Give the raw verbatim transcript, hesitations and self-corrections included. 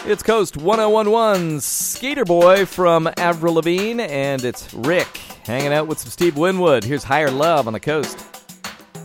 It's Coast one oh one one, Skater Boy from Avril Lavigne, and it's Rick hanging out with some Steve Winwood. Here's Higher Love on the Coast.